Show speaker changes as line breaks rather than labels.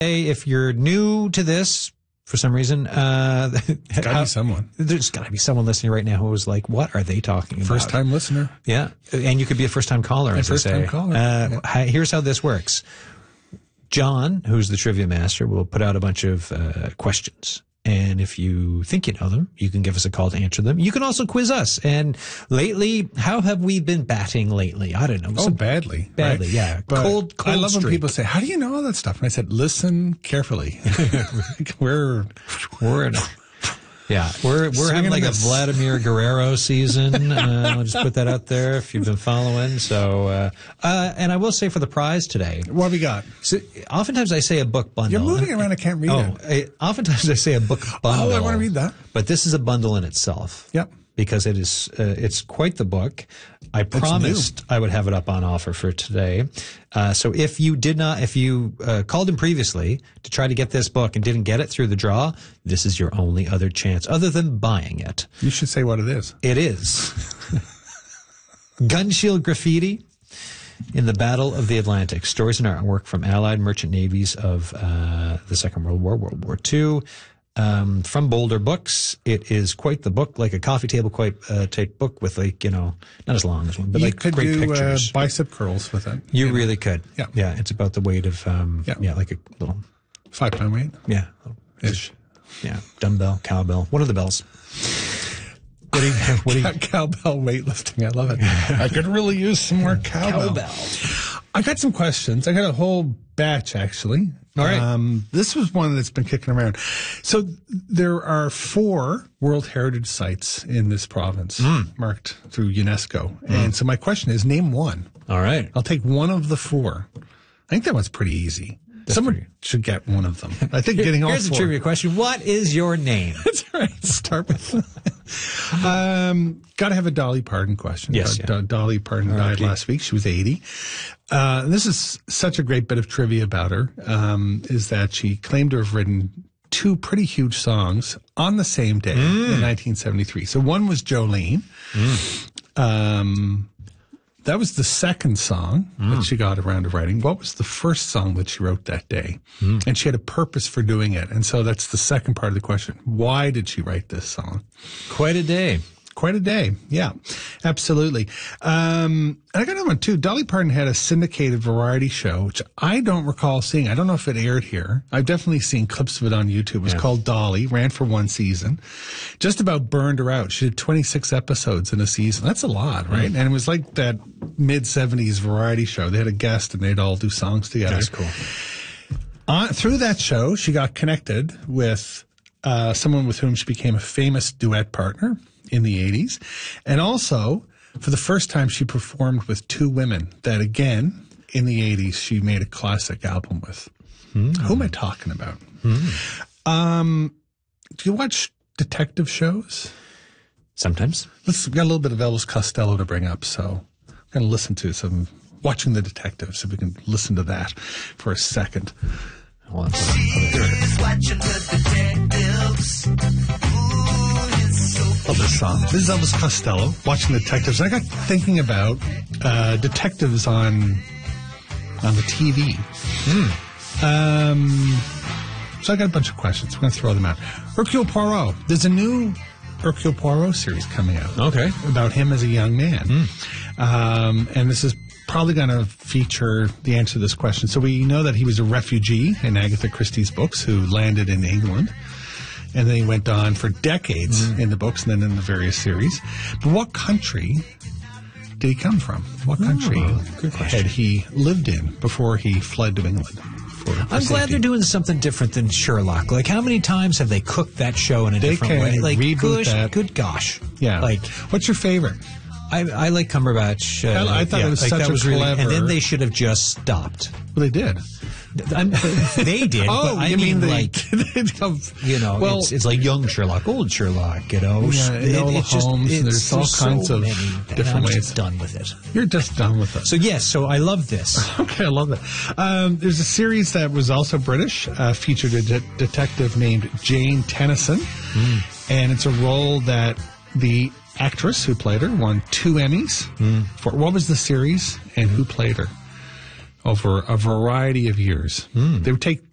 If you're new to this, for some reason,
It's got to be someone.
There's got to be someone listening right now who was like, what are they talking about?
First-time listener.
Yeah. And you could be a first-time caller, as they say.
First-time caller.
Here's how this works. John, who's the trivia master, will put out a bunch of questions. And if you think you know them, you can give us a call to answer them. You can also quiz us. And lately, how have we been batting lately? I don't know.
Oh, badly.
Badly,
right?
yeah.
But
Cold
I love
streak.
when people say, how do you know all that stuff? And I said, listen carefully. we're
in we're having like a Vladimir Guerrero season. I'll just put that out there if you've been following. So, and I will say for the prize today.
What have we got?
So, oftentimes I say a book bundle.
You're moving around. I can't read it.
Oftentimes I say a book bundle.
Oh, I want to read that.
But this is a bundle in itself.
Yep.
Because it is, it's quite the book. I promised I would have it up on offer for today. So if you called in previously to try to get this book and didn't get it through the draw, this is your only other chance other than buying it.
You should say what it is.
It is Gunshield Graffiti in the Battle of the Atlantic. Stories and artwork from Allied merchant navies of the Second World War, World War II. From Boulder Books. It is quite the book, like a coffee table type book with not as long as one, but like great pictures.
You could do bicep curls with it.
You really could.
Yeah.
Yeah. It's about the weight of, like a little
5 pound weight.
Yeah.
Ish.
Yeah. Dumbbell, cowbell. What are the bells? What do you
Cowbell weightlifting. I love it. I could really use some more cowbell. I got some questions. I got a whole batch, actually.
All right.
This was one that's been kicking around. So there are 4 World Heritage Sites in this province marked through UNESCO. And so my question is, name one.
All right.
I'll take one of the 4. I think that one's pretty easy. Someone should get one of them. I think getting all 4.
Here's a trivia question. What is your name?
That's right. Start with got to have a Dolly Parton question.
Yes. Yeah.
Dolly Parton died last week. She was 80. This is such a great bit of trivia about her, is that she claimed to have written 2 pretty huge songs on the same day in 1973. So one was Jolene. That was the second song that she got around to writing. What was the first song that she wrote that day? And she had a purpose for doing it. And so that's the second part of the question. Why did she write this song?
Quite a day.
Quite a day. Yeah, absolutely. And I got another one too. Dolly Parton had a syndicated variety show, which I don't recall seeing. I don't know if it aired here. I've definitely seen clips of it on YouTube. It was called Dolly, ran for 1 season. Just about burned her out. She did 26 episodes in a season. That's a lot, right? And it was like that mid-70s variety show. They had a guest and they'd all do songs together.
That's cool.
Through that show, she got connected with someone with whom she became a famous duet partner in the 80s. And also, for the first time, she performed with 2 women that, again, in the 80s, she made a classic album with. Who am I talking about? Do you watch detective shows?
Sometimes.
We've got a little bit of Elvis Costello to bring up, so I'm going to listen to some Watching the Detectives, if we can listen to that for a second.
Hold on.
Watching the detectives.
Love this song. This is Elvis Costello, Watching the Detectives. I got thinking about detectives on the TV. So I got a bunch of questions. We're going to throw them out. Hercule Poirot. There's a new Hercule Poirot series coming out.
Okay.
About him as a young man. And this is probably going to feature the answer to this question. So we know that he was a refugee in Agatha Christie's books who landed in England. And then he went on for decades in the books and then in the various series. But what country did he come from? What country had he lived in before he fled to England?
I'm glad they're doing something different than Sherlock. Like, how many times have they cooked that show in a different way? Like, good gosh.
Yeah.
Like,
what's your favorite?
I like Cumberbatch.
I thought it was such a clever...
And then they should have just stopped.
Well, they did.
They did.
Oh,
but I mean, it's like young Sherlock, old Sherlock,
it's there's all kinds of different ways.
I'm just done with it.
You're just done with it.
So, yes, so I love this.
Okay, I love that. There's a series that was also British, featured a detective named Jane Tennyson, and it's a role that the actress who played her won 2 Emmys for. What was the series and who played her? Over a variety of years. They would take